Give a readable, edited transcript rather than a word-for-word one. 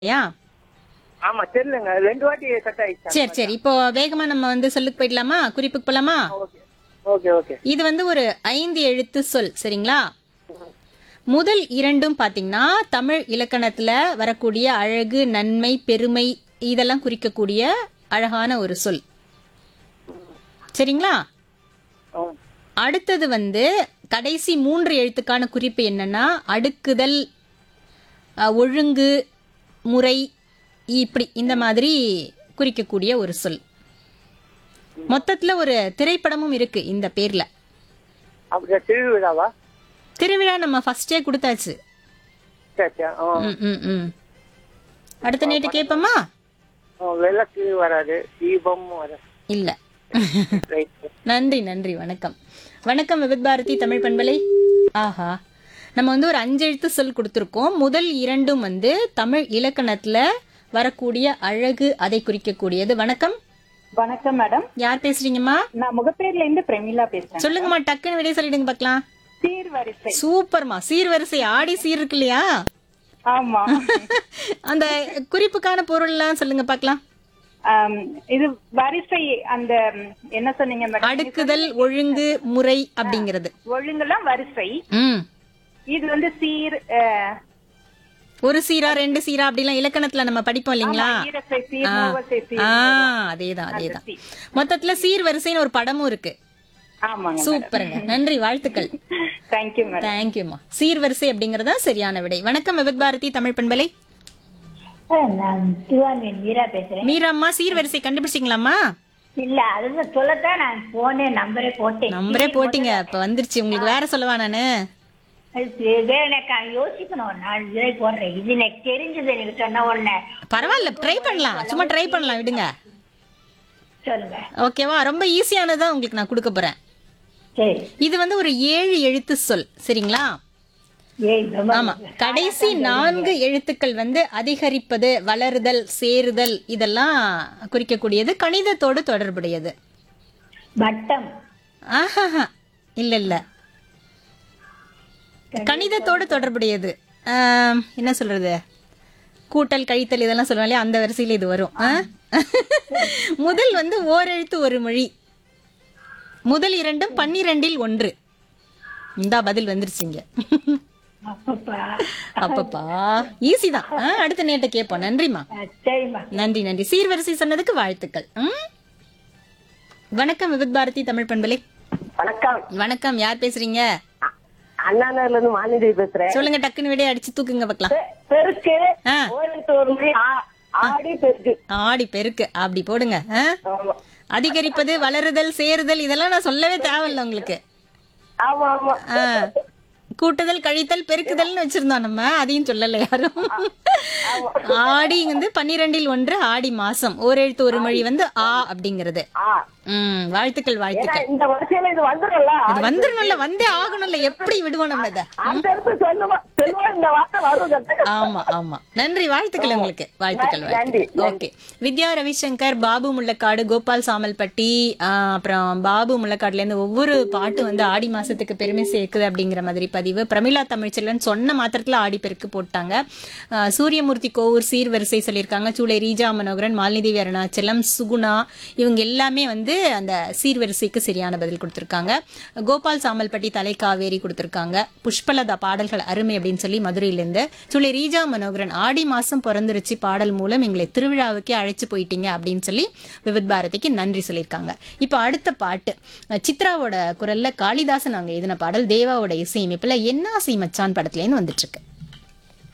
யா ஆமா தெரியலங்க 2 வாட்டி கட் ஆயிடுச்சு. சரி சரி, இப்போ வேகமா நம்ம சொல்லுக்கு போயிடலாமா, குறிப்புக்கு போலாமா? Okay okay okay. இது ஒரு 5 எழுத்து சொல், சரிங்களா? முதல் இரண்டும் பாத்தீங்கன்னா தமிழ் இலக்கணத்துல வரக்கூடிய அழகு, நன்மை, பெருமை இதெல்லாம் குறிக்கக்கூடிய அழகான ஒரு சொல், சரிங்களா? அடுத்தது கடைசி 3 எழுத்துக்கான குறிப்பு என்னன்னா அடுக்குதல், ஒழுங்கு, முறை, இப்படி இந்த மாதிரி குறிக்கக்கூடிய ஒரு சொல். மொத்தத்துல ஒரு திரைப்படமும் இருக்கு இந்த பேர்ல. அப்படியே திருவிழாவா? திருவிழா நம்ம ஃபர்ஸ்டே கொடுத்தாச்சு. சரி சரி. ம், ம், ம். அடுத்த நேட்டு கேட்போமா? விளக்கு வராது, தீபம் வராது. இல்ல. ரைட். நன்றி நன்றி, வணக்கம். வணக்கம் விவித் பாரதி தமிழ் பண்பலை. ஆஹா, நம்ம ஒரு 5 எழுத்து சொல் கொடுத்துருக்கோம். முதல் இரண்டும் தமிழ் இலக்கணத்துல வரக்கூடிய அழகு, அதை குறிக்கக்கூடியது. வணக்கம். வணக்கம் மேடம். யார் பேசுறீங்கம்மா? நான் முகப்பேர்ல இருந்து பிரமிளா பேசுறேன். சொல்லுங்கம்மா, டக்குன்னு விடைய சொல்லிடுங்க பார்க்கலாம். சீர்வரிசை. சூப்பர்மா, சீர்வரிசை. ஆடி சீர் இருக்கு இல்லையா? ஆமா. அந்த குறிப்புக்கான பொருள் எல்லாம் சொல்லுங்க பார்க்கலாம். இது வரிசை, அந்த என்ன சொன்னீங்க மேடம்? அடுக்குதல், ஒழுங்கு, முறை அப்படிங்கிறது. ஒழுங்கெல்லாம் வரிசை. ம். இது சீர், ஒரு சீரா 2 சீரா அப்படிலாம் இலக்கணத்துல நம்ம படிப்போம் இல்லைங்களா? ஈரசை, சீர், மூவசை, சீர். அதேதான் அதேதான். மொத்தத்துல சீர் வரிசைன்னு ஒரு படமும் இருக்கு. ஆமாங்க. சூப்பருங்க, நன்றி, வாழ்த்துக்கள். Thank you madam. தேங்க்யூமா. சீர்வரிசை அப்படிங்கறதா சரியான விடை. வணக்கம் விவித் பாரதி தமிழ் பண்பலை. நான் திருவான்மையூர் மீரா பேசுறேன். மீராம்மா, சீர்வரிசை கண்டுபிடிச்சிங்களாம்மா? இல்ல, அதுதான் சொல்லத்தான் நான் போனேன், நம்பரே போட்டேன். நம்பரே போட்டீங்க, இப்ப வந்துருச்சு. உங்களுக்கு வேற சொல்லவா நானு? எனக்கு யோசிக்கணும், ஒரு 4 விதை போடுறேன். இது எனக்கு தெரிஞ்சது, எனக்கு சொன்ன உடனே. பரவாயில்ல, ட்ரை பண்ணலாம், சும்மா ட்ரை பண்ணலாம், விடுங்க. சொல்லுங்க. ஓகேவா? ரொம்ப ஈஸியானதான் உங்களுக்கு நான் கொடுக்க போறேன். சரி. இது ஒரு 7 எழுத்து சொல், சரிங்களா? ஆமா, கடைசி 4 எழுத்துக்கள் அதிகரிப்பது, வளருதல், சேருதல் இதெல்லாம் குறிக்கக்கூடியது. கணிதத்தோடு தொடர்புடையது. வட்டம். ஆஹா, இல்ல இல்ல, கணிதத்தோடு தொடர்புடையது. என்ன சொல்றது, கூட்டல், கழித்தல் இதெல்லாம் சொல்லுவோம் இல்லையா, அந்த வரிசையில இது வரும். முதல் ஓரெழுத்து ஒரு மொழி. முதல் இரண்டும் 12இல் 1. இந்தா பதில் வந்துருச்சுங்க. அப்பப்பா, ஈஸி தான். அடுத்த நேட்ட கேட்போம். நன்றிமா. சரிம்மா. நன்றி நன்றி. சீர்வரிசை சொன்னதுக்கு வாழ்த்துக்கள். வணக்கம் விவித் பாரதி தமிழ் பண்பலை. வணக்கம். வணக்கம், யார் பேசுறீங்க? அண்ணா நகர்ல இருந்து மாலினி பேசுறேன். சொல்லுங்க, டக்குன்னு விடைய அடிச்சு தூக்குங்க பார்க்கலாம். பெருக்கு, ஆ. ஒரு மணி, ஆடி பெருக்கு. ஆடி பெருக்கு அப்படி போடுங்க. ஆமா அதிகரிப்பது, வளருதல், சேருதல் இதெல்லாம் நான் சொல்லவே தேவையில்ல உங்களுக்கு. ஆமா ஆமா. கூட்டுதல், கழித்தல், பெருக்குதல்னு வச்சிருந்தோம் நம்ம, அதையும் சொல்லல யாரும். ஆடி 12இல் 1, ஆடி மாசம். ஓரெழுத்து ஒரு மொழி ஆ அப்படிங்கிறது. வாழ்த்துக்கள் வாழ்த்துக்கள். இந்த வரிசையில இது வந்துரும்ல. அது வந்துடணும்ல, வந்தே ஆகணும்ல, எப்படி விடுவோம் நம்ம இதை? அந்த இடத்துல சொல்லுவோம் இந்த வார்த்தை வரும். ஆமா ஆமா, நன்றி, வாழ்த்துக்கள் உங்களுக்கு. வாழ்த்துக்கள் வாழ்த்துக்கள். ஓகே, வித்யா ரவிசங்கர், பாபு முள்ளக்காடு, கோபால் சாமல்பட்டி, அப்புறம் பாபு முள்ளக்காடுல இருந்து ஒவ்வொரு பாட்டு ஆடி மாசத்துக்கு பெருமை சேர்க்குது அப்படிங்கிற மாதிரி பதிவு. பிரமிளா தமிழ்ச்செல்வன் சொன்ன மாத்திரத்துல ஆடி பெருக்கு போட்டாங்க. சூரியமூர்த்தி கோவூர் சீர்வரிசை சொல்லியிருக்காங்க. சூளை ரீஜா மனோகரன், மாலினி அருணாச்சலம், சுகுணா இவங்க எல்லாமே அந்த சீர்வரிசைக்கு சரியான பதில் கொடுத்திருக்காங்க. கோபால் சாமல்பட்டி தலைக்காவேரி கொடுத்திருக்காங்க. புஷ்பலதா பாடல்கள் அருமை அப்படின்னு சொல்லி மதுரையிலிருந்து. சூளை ரீஜா மனோகரன், ஆடி மாசம் பிறந்துருச்சு பாடல் மூலம் எங்களை திருவிழாவுக்கே அழைச்சு போயிட்டீங்க அப்படின்னு சொல்லி விவித் பாரதிக்கு நன்றி சொல்லியிருக்காங்க. இப்போ அடுத்த பாட்டு சித்ராவோட குரல்ல காளிதாசன் அவங்க எழுதின பாடல், தேவாவோட இசையமைப்புல என்னாசி மச்சான் படத்துல இருந்து வந்துட்டு இருக்கு.